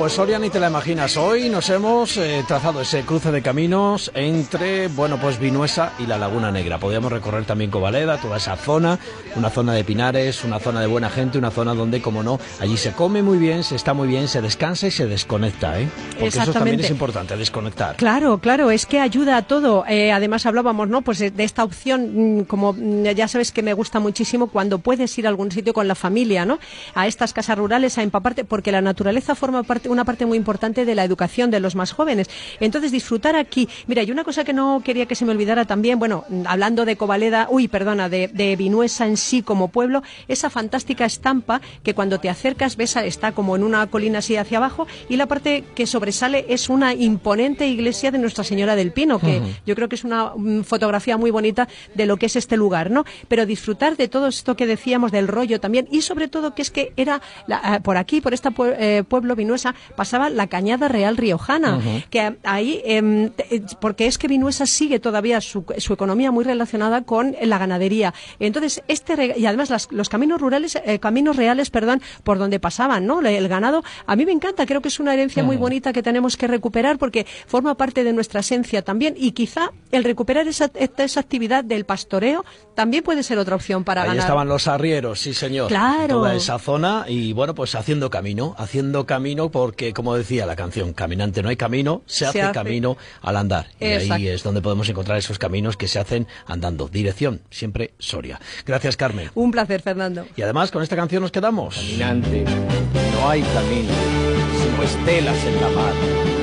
pues Soria ni te la imaginas. Hoy nos hemos trazado ese cruce de caminos entre, bueno, pues Vinuesa y la Laguna Negra. Podríamos recorrer también Covaleda, toda esa zona, una zona de pinares, una zona de buena gente, una zona donde, como no, allí se come muy bien, se está muy bien, se descansa y se desconecta, ¿eh? Porque eso también es importante, desconectar. Claro, es que ayuda a todo. Además hablábamos, ¿no?, pues de esta opción, como ya sabes que me gusta muchísimo cuando puedes ir a algún sitio con la familia, ¿no?, a estas casas rurales a empaparte, porque la naturaleza forma una parte muy importante de la educación de los más jóvenes. Entonces, disfrutar aquí. Mira, y una cosa que no quería que se me olvidara también, bueno, hablando de Covaleda, de Vinuesa en sí como pueblo, esa fantástica estampa que cuando te acercas ves, está como en una colina así hacia abajo, y la parte que sobresale es una imponente iglesia de Nuestra Señora del Pino, que yo creo que es una fotografía muy bonita de lo que es este lugar, ¿no? Pero disfrutar de todo esto que decíamos, del rollo también, y sobre todo que es que era por aquí, por este pueblo Vinuesa, pasaba la Cañada Real Riojana, que ahí, porque es que Vinuesa sigue todavía su economía muy relacionada con la ganadería. Entonces, y además los caminos reales, por donde pasaban, ¿no?, el ganado, a mí me encanta, creo que es una herencia muy bonita que tenemos que recuperar porque forma parte de nuestra esencia también, y quizá el recuperar esa actividad del pastoreo también puede ser otra opción para ganar. Ahí estaban los arrieros, sí señor. Claro. Toda esa zona y bueno, pues haciendo camino porque, como decía la canción, caminante no hay camino, se hace camino al andar. Exacto. Y ahí es donde podemos encontrar esos caminos que se hacen andando. Dirección, siempre Soria. Gracias, Carmen. Un placer, Fernando. Y además, con esta canción nos quedamos. Caminante, no hay camino, sino estelas en la mar.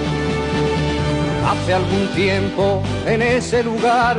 Hace algún tiempo, en ese lugar...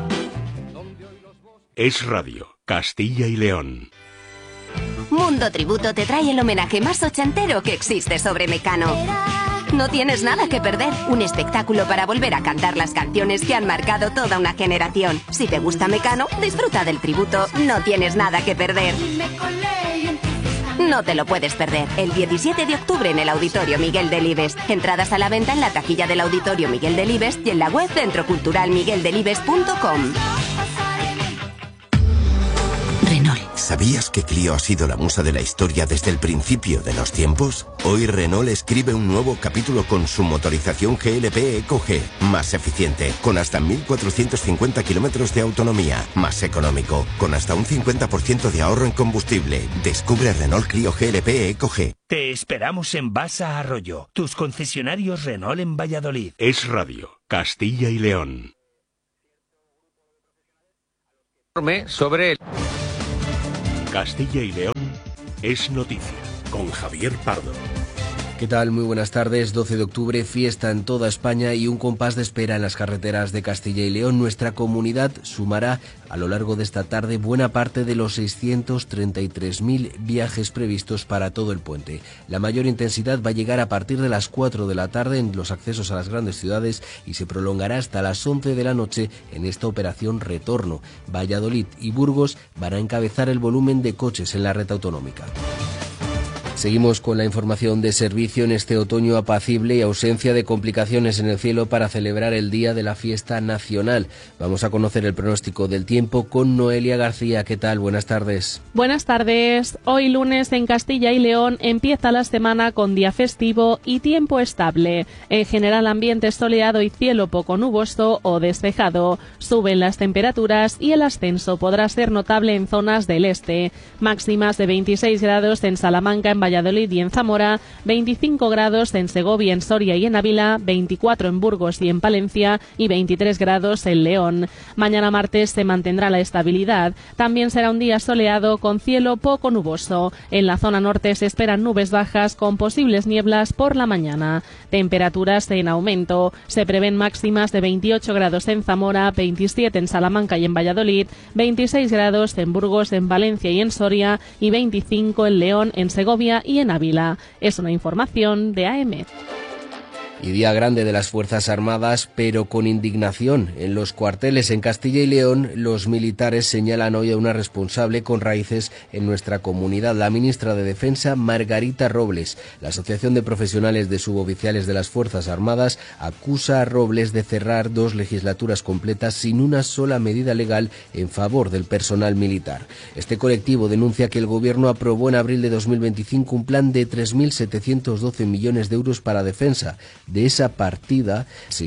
Es Radio, Castilla y León. Mundo Tributo te trae el homenaje más ochentero que existe sobre Mecano. No tienes nada que perder, un espectáculo para volver a cantar las canciones que han marcado toda una generación. Si te gusta Mecano, disfruta del tributo, no tienes nada que perder. No te lo puedes perder. El 17 de octubre en el Auditorio Miguel Delibes. Entradas a la venta en la taquilla del Auditorio Miguel Delibes y en la web centroculturalmigueldelibes.com. Renault. ¿Sabías que Clio ha sido la musa de la historia desde el principio de los tiempos? Hoy Renault escribe un nuevo capítulo con su motorización GLP EcoG, más eficiente, con hasta 1.450 kilómetros de autonomía, más económico, con hasta un 50% de ahorro en combustible. Descubre Renault Clio GLP EcoG. Te esperamos en Basa Arroyo, tus concesionarios Renault en Valladolid. Es Radio, Castilla y León. Sobre Castilla y León es noticia, con Javier Pardo. ¿Qué tal? Muy buenas tardes. 12 de octubre, fiesta en toda España y un compás de espera en las carreteras de Castilla y León. Nuestra comunidad sumará a lo largo de esta tarde buena parte de los 633.000 viajes previstos para todo el puente. La mayor intensidad va a llegar a partir de las 4 de la tarde en los accesos a las grandes ciudades y se prolongará hasta las 11 de la noche en esta operación retorno. Valladolid y Burgos van a encabezar el volumen de coches en la red autonómica. Seguimos con la información de servicio en este otoño apacible y ausencia de complicaciones en el cielo para celebrar el día de la fiesta nacional. Vamos a conocer el pronóstico del tiempo con Noelia García. ¿Qué tal? Buenas tardes. Buenas tardes. Hoy lunes en Castilla y León empieza la semana con día festivo y tiempo estable. En general ambiente soleado y cielo poco nuboso o despejado. Suben las temperaturas y el ascenso podrá ser notable en zonas del este. Máximas de 26 grados en Salamanca, en Valladolid y en Zamora, 25 grados en Segovia, en Soria y en Ávila, 24 en Burgos y en Palencia y 23 grados en León. Mañana martes se mantendrá la estabilidad. También será un día soleado con cielo poco nuboso. En la zona norte se esperan nubes bajas con posibles nieblas por la mañana. Temperaturas en aumento. Se prevén máximas de 28 grados en Zamora, 27 en Salamanca y en Valladolid, 26 grados en Burgos, en Valencia y en Soria y 25 en León, en Segovia y en Ávila. Es una información de AM. Y día grande de las Fuerzas Armadas, pero con indignación. En los cuarteles en Castilla y León, los militares señalan hoy a una responsable con raíces en nuestra comunidad, la ministra de Defensa, Margarita Robles. La Asociación de Profesionales de Suboficiales de las Fuerzas Armadas acusa a Robles de cerrar 2 legislaturas completas sin una sola medida legal en favor del personal militar. Este colectivo denuncia que el Gobierno aprobó en abril de 2025 un plan de 3.712 millones de euros para defensa. De esa partida,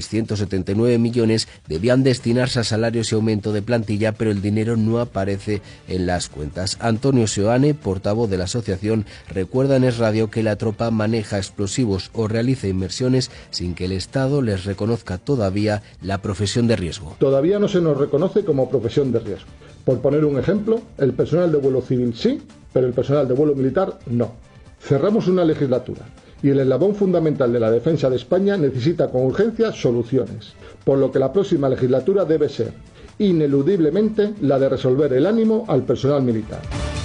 679 millones debían destinarse a salarios y aumento de plantilla, pero el dinero no aparece en las cuentas. Antonio Seoane, portavoz de la asociación, recuerda en Es Radio que la tropa maneja explosivos o realiza inversiones sin que el Estado les reconozca todavía la profesión de riesgo. Todavía no se nos reconoce como profesión de riesgo. Por poner un ejemplo, el personal de vuelo civil sí, pero el personal de vuelo militar no. Cerramos una legislatura y el eslabón fundamental de la defensa de España necesita con urgencia soluciones, por lo que la próxima legislatura debe ser, ineludiblemente, la de resolver el ánimo al personal militar.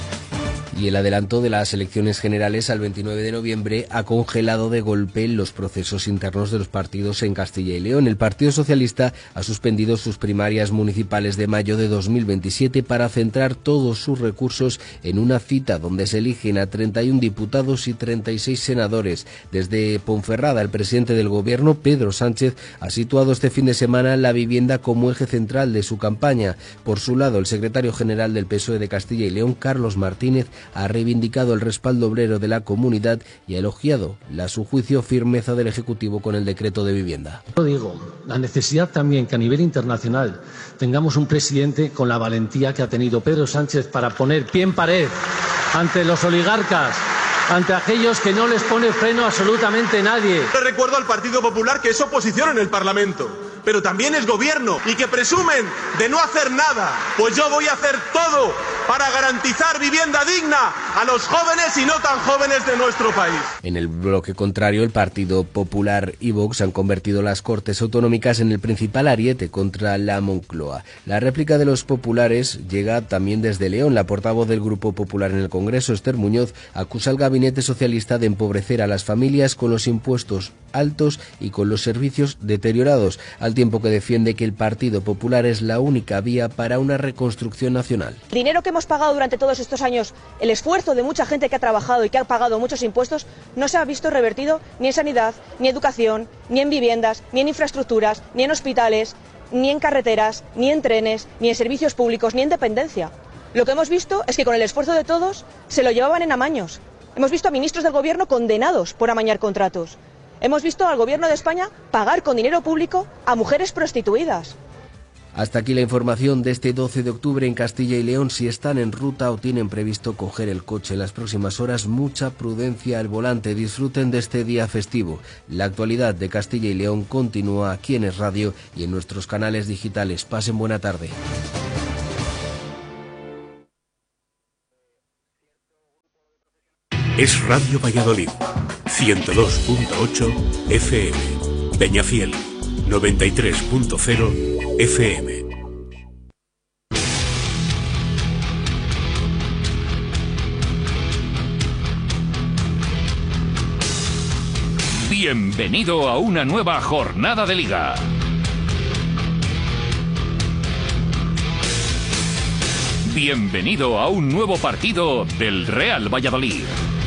Y el adelanto de las elecciones generales al 29 de noviembre ha congelado de golpe los procesos internos de los partidos en Castilla y León. El Partido Socialista ha suspendido sus primarias municipales de mayo de 2027 para centrar todos sus recursos en una cita donde se eligen a 31 diputados y 36 senadores. Desde Ponferrada, el presidente del Gobierno, Pedro Sánchez, ha situado este fin de semana la vivienda como eje central de su campaña. Por su lado, el secretario general del PSOE de Castilla y León, Carlos Martínez, ha reivindicado el respaldo obrero de la comunidad y ha elogiado a su juicio firmeza del Ejecutivo con el decreto de vivienda. Digo, la necesidad también que a nivel internacional tengamos un presidente con la valentía que ha tenido Pedro Sánchez para poner pie en pared ante los oligarcas, ante aquellos que no les pone freno absolutamente nadie. Le recuerdo al Partido Popular que es oposición en el Parlamento, pero también es gobierno y que presumen de no hacer nada. Pues yo voy a hacer todo para garantizar vivienda digna a los jóvenes y no tan jóvenes de nuestro país. En el bloque contrario, el Partido Popular y Vox han convertido las Cortes Autonómicas en el principal ariete contra la Moncloa. La réplica de los populares llega también desde León. La portavoz del Grupo Popular en el Congreso, Esther Muñoz, acusa al gabinete socialista de empobrecer a las familias con los impuestos altos y con los servicios deteriorados, al tiempo que defiende que el Partido Popular es la única vía para una reconstrucción nacional. El dinero que hemos pagado durante todos estos años, el esfuerzo de mucha gente que ha trabajado y que ha pagado muchos impuestos, no se ha visto revertido ni en sanidad, ni en educación, ni en viviendas, ni en infraestructuras, ni en hospitales, ni en carreteras, ni en trenes, ni en servicios públicos, ni en dependencia. Lo que hemos visto es que con el esfuerzo de todos se lo llevaban en amaños. Hemos visto a ministros del Gobierno condenados por amañar contratos. Hemos visto al Gobierno de España pagar con dinero público a mujeres prostituidas. Hasta aquí la información de este 12 de octubre en Castilla y León. Si están en ruta o tienen previsto coger el coche en las próximas horas, mucha prudencia al volante. Disfruten de este día festivo. La actualidad de Castilla y León continúa aquí en Es Radio y en nuestros canales digitales. Pasen buena tarde. Es Radio Valladolid, 102.8 FM, Peñafiel, 93.0 FM. Bienvenido a una nueva jornada de Liga. Bienvenido a un nuevo partido del Real Valladolid.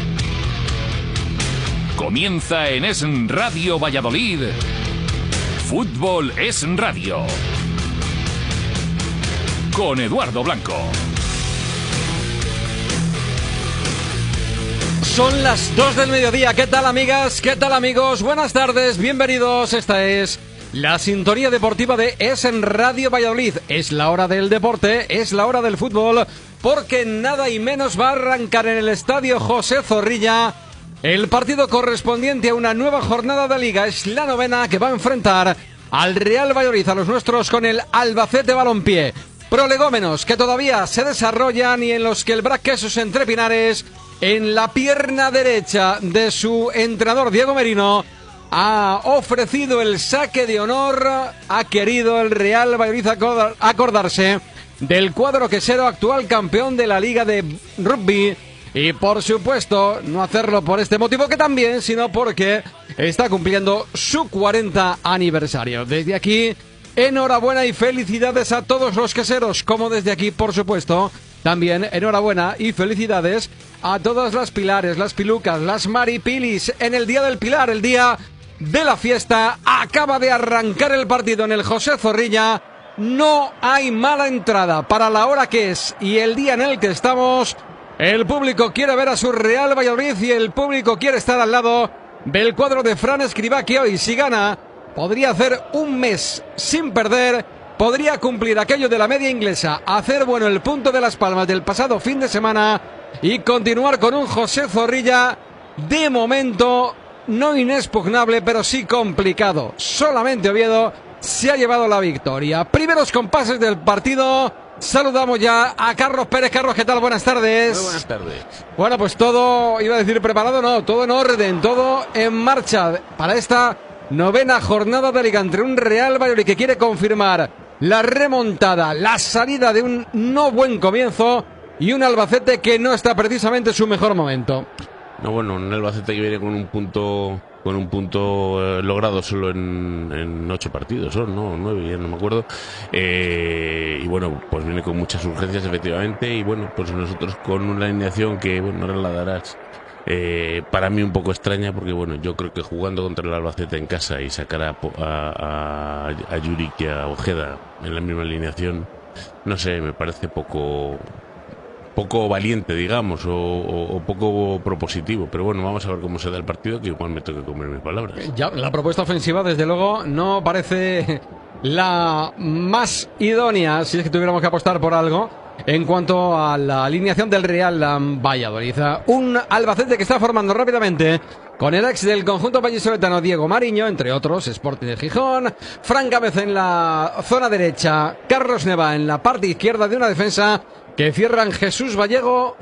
Comienza en Es Radio Valladolid. Fútbol es Radio. Con Eduardo Blanco. Son las 2 del mediodía. ¿Qué tal, amigas? ¿Qué tal, amigos? Buenas tardes, bienvenidos. Esta es la sintonía deportiva de Es Radio Valladolid. Es la hora del deporte, es la hora del fútbol, porque nada y menos va a arrancar en el estadio José Zorrilla el partido correspondiente a una nueva jornada de Liga. Es la novena que va a enfrentar al Real Valladolid, a los nuestros, con el Albacete Balompié. Prolegómenos que todavía se desarrollan y en los que el Braquesos entre Pinares, en la pierna derecha de su entrenador Diego Merino, ha ofrecido el saque de honor. Ha querido el Real Valladolid acordarse del cuadro quesero, actual campeón de la Liga de Rugby. Y por supuesto, no hacerlo por este motivo que también, sino porque está cumpliendo su 40 aniversario. Desde aquí, enhorabuena y felicidades a todos los queseros, como desde aquí, por supuesto, también enhorabuena y felicidades a todas las Pilares, las Pilucas, las Maripilis, en el Día del Pilar, el día de la fiesta. Acaba de arrancar el partido en el José Zorrilla. No hay mala entrada para la hora que es y el día en el que estamos. El público quiere ver a su Real Valladolid y el público quiere estar al lado del cuadro de Fran Escribá, que hoy, si gana, podría hacer un mes sin perder, podría cumplir aquello de la media inglesa, hacer bueno el punto de Las Palmas del pasado fin de semana y continuar con un José Zorrilla de momento no inexpugnable, pero sí complicado. Solamente Oviedo se ha llevado la victoria. Primeros compases del partido. Saludamos ya a Carlos Pérez. Carlos, ¿qué tal? Buenas tardes. Muy buenas tardes. Bueno, pues todo, iba a decir preparado, no, todo en orden, todo en marcha para esta novena jornada de Liga entre un Real Valladolid que quiere confirmar la remontada, la salida de un no buen comienzo y un Albacete que no está precisamente en su mejor momento. No, bueno, un Albacete que viene con un punto logrado solo en 8 partidos, ¿no? 9, ya no me acuerdo. Y bueno, pues viene con muchas urgencias, efectivamente. Y bueno, pues nosotros con una alineación que, bueno, ahora la darás. Para mí un poco extraña, porque bueno, yo creo que jugando contra el Albacete en casa y sacar a Juric y a Ojeda en la misma alineación, no sé, me parece poco valiente, digamos, o poco propositivo. Pero bueno, vamos a ver cómo se da el partido, que igual me tengo que comer mis palabras. Ya, la propuesta ofensiva, desde luego, no parece la más idónea, si es que tuviéramos que apostar por algo, en cuanto a la alineación del Real Valladolid. Un Albacete que está formando rápidamente con el ex del conjunto vallisoletano Diego Mariño, entre otros, Sporting de Gijón, Fran Gámez en la zona derecha, Carlos Neva en la parte izquierda de una defensa que cierran Jesús Vallejo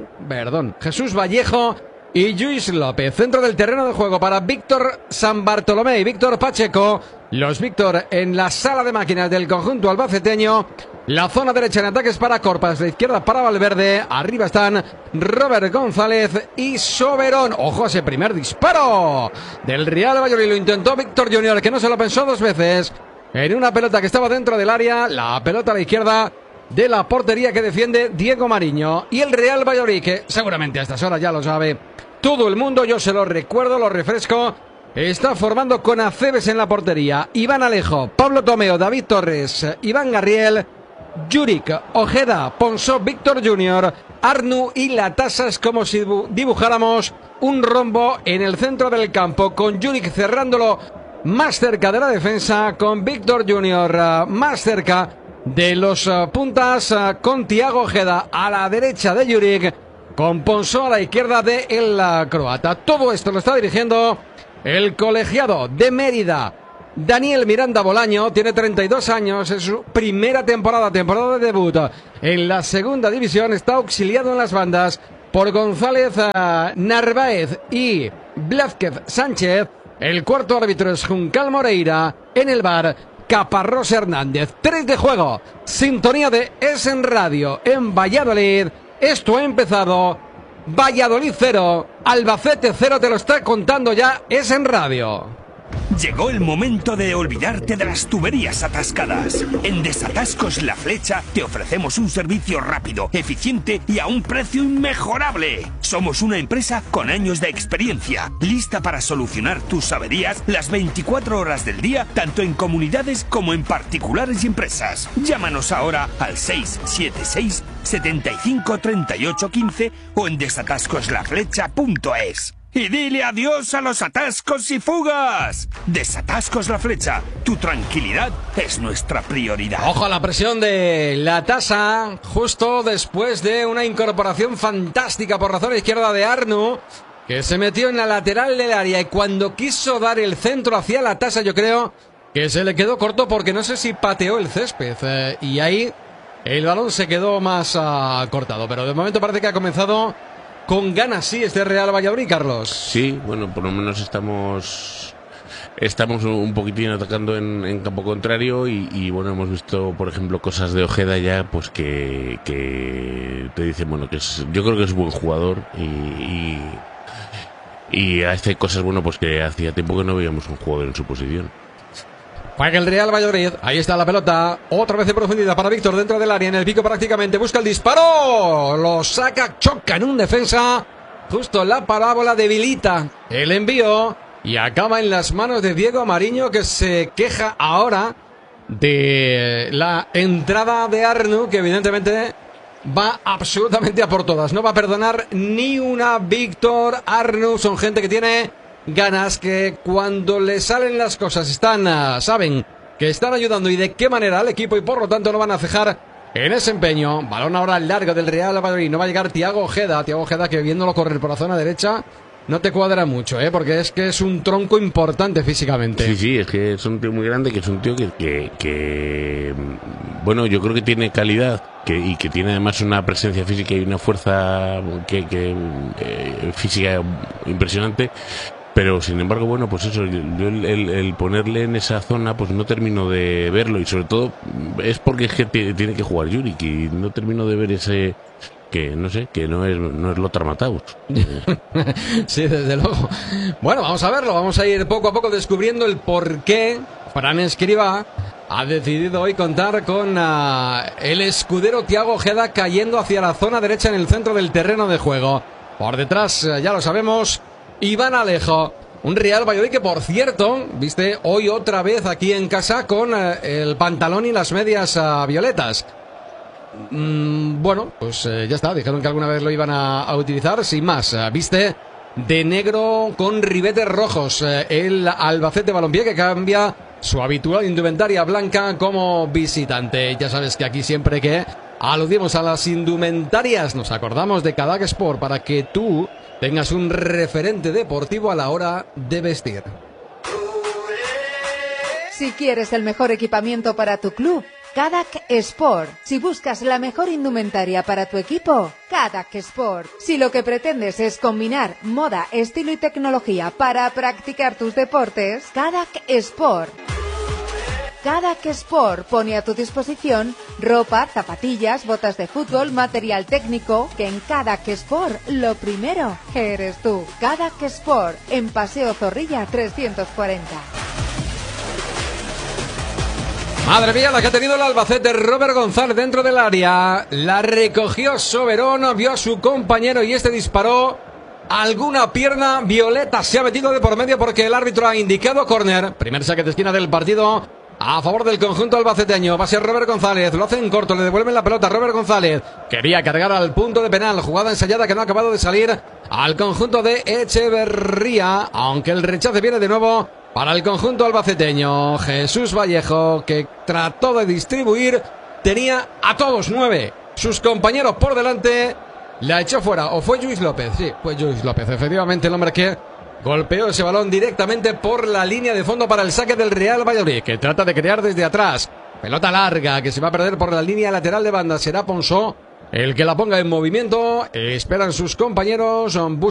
y Lluís López. Centro del terreno de juego para Víctor San Bartolomé y Víctor Pacheco. Los Víctor en la sala de máquinas del conjunto albaceteño. La zona derecha en ataques para Corpas, la izquierda para Valverde. Arriba están Robert González y Soberón. ¡Ojo a ese primer disparo del Real Valladolid! Lo intentó Víctor Junior, que no se lo pensó 2 veces. En una pelota que estaba dentro del área. La pelota a la izquierda de la portería que defiende Diego Mariño. Y el Real Valladolid, que seguramente a estas horas ya lo sabe todo el mundo, yo se lo recuerdo, lo refresco, está formando con Acebes en la portería, Iván Alejo, Pablo Tomeo, David Torres, Iván Garriel, Juric, Ojeda, Ponsó, Víctor Junior, Arnu y Latasa. Es como si dibujáramos un rombo en el centro del campo, con Juric cerrándolo más cerca de la defensa, con Víctor Junior más cerca de los puntas, con Thiago Ojeda a la derecha de Juric, con Ponsó a la izquierda de el croata. Todo esto lo está dirigiendo el colegiado de Mérida, Daniel Miranda Bolaño. Tiene 32 años, es su primera temporada de debut en la segunda división. Está auxiliado en las bandas por González Narváez y Blázquez Sánchez. El cuarto árbitro es Juncal Moreira. En el bar, Caparrós Hernández. 3 de juego, sintonía de Essen Radio en Valladolid. Esto ha empezado. Valladolid 0, Albacete 0, te lo está contando ya Essen Radio. Llegó el momento de olvidarte de las tuberías atascadas. En Desatascos La Flecha te ofrecemos un servicio rápido, eficiente y a un precio inmejorable. Somos una empresa con años de experiencia, lista para solucionar tus averías las 24 horas del día, tanto en comunidades como en particulares y empresas. Llámanos ahora al 676 75 38 15 o en desatascoslaflecha.es. Y dile adiós a los atascos y fugas. Desatascos La Flecha. Tu tranquilidad es nuestra prioridad. Ojo a la presión de Latasa, justo después de una incorporación fantástica por la zona izquierda de Arnu, que se metió en la lateral del área, y cuando quiso dar el centro hacia Latasa, yo creo que se le quedó corto, porque no sé si pateó el césped, y ahí el balón se quedó más cortado. Pero de momento parece que ha comenzado con ganas, sí, este Real Valladolid, Carlos. Sí, bueno, por lo menos estamos un poquitín atacando en campo contrario y bueno, hemos visto, por ejemplo, cosas de Ojeda ya, pues que te dicen, bueno, yo creo que es buen jugador y y hace cosas, bueno, pues que hacía tiempo que no veíamos un jugador en su posición. Juega el Real Valladolid, ahí está la pelota, otra vez en profundidad para Víctor dentro del área, en el pico prácticamente, busca el disparo, lo saca, choca en un defensa, justo la parábola debilita el envío y acaba en las manos de Diego Mariño, que se queja ahora de la entrada de Arnau, que evidentemente va absolutamente a por todas, no va a perdonar ni una. Víctor, Arnau son gente que tiene ganas, que cuando le salen las cosas saben que están ayudando y de qué manera al equipo, y por lo tanto no van a cejar en ese empeño. Balón ahora largo del Real Valladolid, no va a llegar Thiago Ojeda, que viéndolo correr por la zona derecha no te cuadra mucho, porque es que es un tronco importante físicamente. Sí, es que es un tío muy grande, que es un tío que bueno, yo creo que tiene calidad, y que tiene además una presencia física y una fuerza física impresionante. Pero sin embargo, bueno, pues eso, yo el ponerle en esa zona, pues no termino de verlo, y sobre todo es porque es que tiene que jugar Juric, y no termino de ver ese, que no sé, que no es Lothar Matthaus. Sí, desde luego. Bueno, vamos a verlo, vamos a ir poco a poco descubriendo el por qué Fran Escribá ha decidido hoy contar con el escudero Thiago Ojeda cayendo hacia la zona derecha en el centro del terreno de juego. Por detrás, ya lo sabemos, Iván Alejo. Un Real Valladolid que, por cierto, viste hoy otra vez aquí en casa con el pantalón y las medias violetas. Bueno, pues ya está, dijeron que alguna vez lo iban a utilizar, sin más. Viste de negro con ribetes rojos el Albacete Balompié, que cambia su habitual indumentaria blanca como visitante. Ya sabes que aquí siempre que aludimos a las indumentarias nos acordamos de Cadac Sport, para que tú tengas un referente deportivo a la hora de vestir. Si quieres el mejor equipamiento para tu club, Cadac Sport. Si buscas la mejor indumentaria para tu equipo, Cadac Sport. Si lo que pretendes es combinar moda, estilo y tecnología para practicar tus deportes, Cadac Sport. Cadac Sport pone a tu disposición ropa, zapatillas, botas de fútbol, material técnico, que en Cadac Sport lo primero eres tú. Cadac Sport, en Paseo Zorrilla 340. Madre mía, la que ha tenido el Albacete. Robert González dentro del área, la recogió Soberón, vio a su compañero y este disparó. Alguna pierna violeta se ha metido de por medio, porque el árbitro ha indicado córner. Primer saque de esquina del partido a favor del conjunto albaceteño. Va a ser Robert González, lo hace en corto, le devuelven la pelota. Robert González quería cargar al punto de penal, jugada ensayada que no ha acabado de salir al conjunto de Echeverría, aunque el rechace viene de nuevo para el conjunto albaceteño. Jesús Vallejo, que trató de distribuir, tenía a todos 9 sus compañeros por delante, la echó fuera. ¿O fue Lluís López? Sí, fue Lluís López, efectivamente, el hombre que golpeó ese balón directamente por la línea de fondo para el saque del Real Valladolid, que trata de crear desde atrás. Pelota larga que se va a perder por la línea lateral de banda. Será Ponsó el que la ponga en movimiento. Esperan sus compañeros.